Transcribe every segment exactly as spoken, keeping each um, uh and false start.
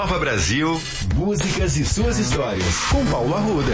Nova Brasil, músicas e suas histórias, com Paulo Arruda.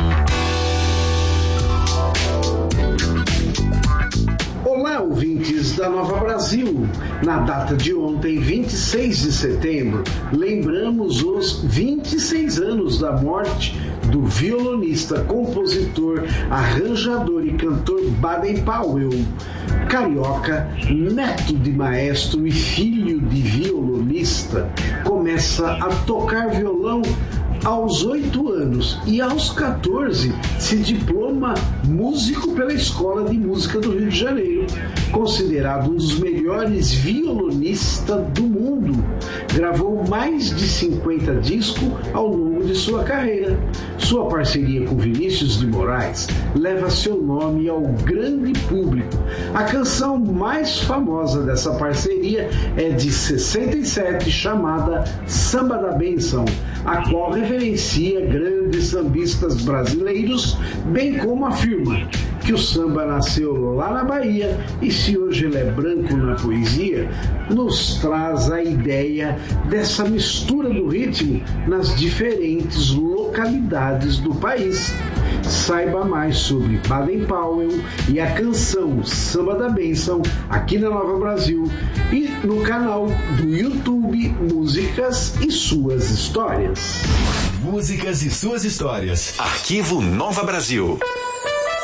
Olá, ouvintes da Nova Brasil. Na data de ontem, vinte e seis de setembro, lembramos os vinte e seis anos da morte do violonista, compositor, arranjador e cantor Baden Powell, carioca, neto de maestro e filho de violonista. Começa a tocar violão aos oito anos e aos quatorze se diploma músico pela Escola de Música do Rio de Janeiro, considerado um dos melhores violonistas do mundo. Gravou mais de cinquenta discos ao longo de sua carreira. Sua parceria com Vinícius de Moraes leva seu nome ao grande público. A canção mais famosa dessa parceria é de sessenta e sete, chamada Samba da Bênção, a qual reverencia grandes sambistas brasileiros, bem como afirma que o samba nasceu lá na Bahia e, se hoje ele é branco na poesia, nos traz a ideia dessa mistura do ritmo nas diferentes localidades do país. Saiba mais sobre Baden Powell e a canção Samba da Bênção aqui na Nova Brasil e no canal do YouTube Músicas e Suas Histórias. Músicas e suas histórias. Arquivo Nova Brasil.